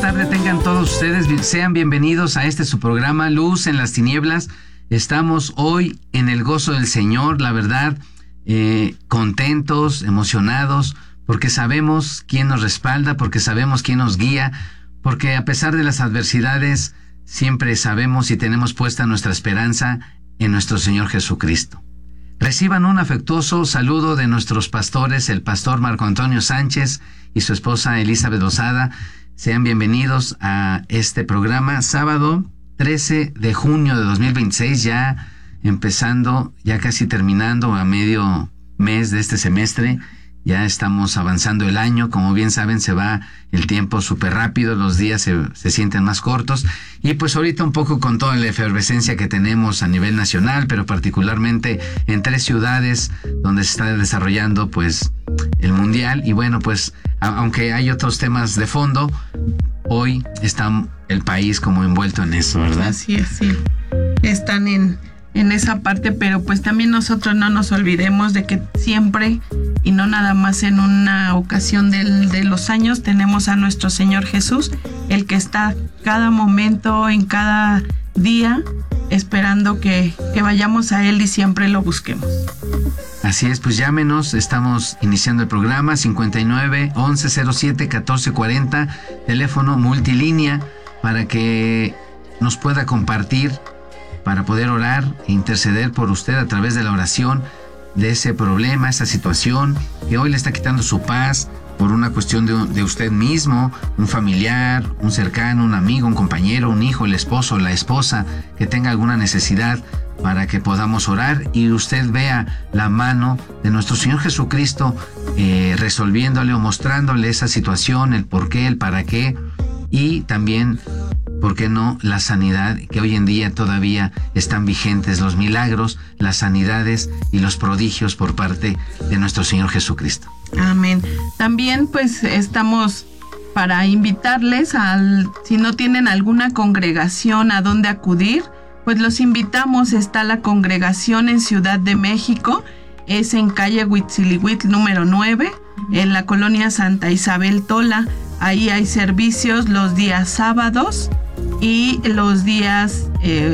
tarde tengan todos ustedes. Sean bienvenidos a su programa Luz en las Tinieblas. Estamos hoy en el gozo del Señor, la verdad, contentos, emocionados, porque sabemos quién nos respalda, porque sabemos quién nos guía, porque a pesar de las adversidades, siempre sabemos y tenemos puesta nuestra esperanza en nuestro Señor Jesucristo. Reciban un afectuoso saludo de nuestros pastores, el pastor Marco Antonio Sánchez y su esposa Elizabeth Lozada. Sean bienvenidos a este programa, sábado 13 de junio de 2026, ya empezando, ya casi terminando a medio mes de este semestre. Ya estamos avanzando el año, como bien saben, se va el tiempo súper rápido, los días se sienten más cortos, y pues ahorita un poco con toda la efervescencia que tenemos a nivel nacional, pero particularmente en 3 ciudades donde se está desarrollando pues el Mundial, y bueno, pues aunque hay otros temas de fondo, hoy está el país como envuelto en eso, ¿verdad? Así es, sí, están en esa parte, pero pues también nosotros no nos olvidemos de que siempre, y no nada más en una ocasión de los años, tenemos a nuestro Señor Jesús, el que está cada momento, en cada día, esperando que vayamos a Él y siempre lo busquemos. Así es, pues llámenos, estamos iniciando el programa 59 11 07 14 40, teléfono multilínea, para que nos pueda compartir, para poder orar e interceder por usted a través de la oración de ese problema, esa situación que hoy le está quitando su paz por una cuestión de usted mismo, un familiar, un cercano, un amigo, un compañero, un hijo, el esposo, la esposa, que tenga alguna necesidad, para que podamos orar y usted vea la mano de nuestro Señor Jesucristo resolviéndole o mostrándole esa situación, el por qué, el para qué, y también, ¿por qué no?, la sanidad, que hoy en día todavía están vigentes, los milagros, las sanidades y los prodigios por parte de nuestro Señor Jesucristo. Amén. También pues estamos para invitarles si no tienen alguna congregación a donde acudir, pues los invitamos. Está la congregación en Ciudad de México, es en calle Huitzilihuitl número 9, en la colonia Santa Isabel Tola. Ahí hay servicios los días sábados y los días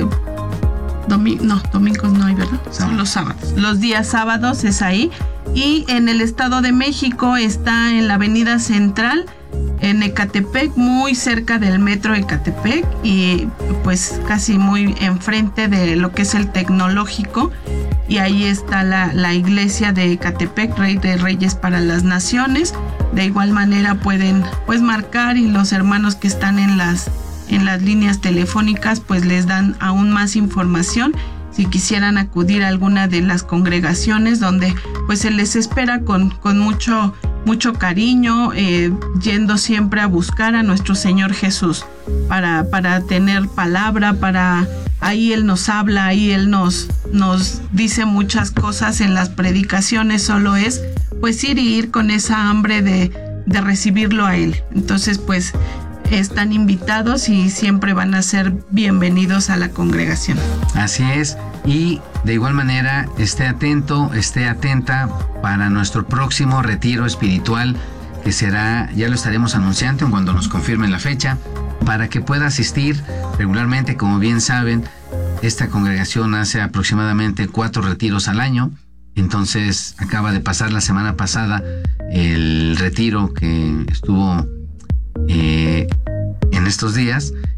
domingos no hay, ¿verdad? Son los sábados. Los días sábados es ahí. Y en el Estado de México está en la Avenida Central, en Ecatepec, muy cerca del metro Ecatepec, y pues casi muy enfrente de lo que es el Tecnológico. Y ahí está la iglesia de Ecatepec, Rey de Reyes para las Naciones. De igual manera pueden pues marcar, y los hermanos que están en las líneas telefónicas pues les dan aún más información si quisieran acudir a alguna de las congregaciones, donde pues se les espera con mucho cariño, yendo siempre a buscar a nuestro Señor Jesús para tener palabra, ahí Él nos habla, ahí Él nos dice muchas cosas en las predicaciones. Solo es pues ir con esa hambre de recibirlo a Él. Entonces pues están invitados y siempre van a ser bienvenidos a la congregación. Así es, y de igual manera esté atento, esté atenta para nuestro próximo retiro espiritual, que será, ya lo estaremos anunciando cuando nos confirmen la fecha, para que pueda asistir regularmente. Como bien saben, esta congregación hace aproximadamente 4 retiros al año. Entonces acaba de pasar la semana pasada el retiro que estuvo en estos días,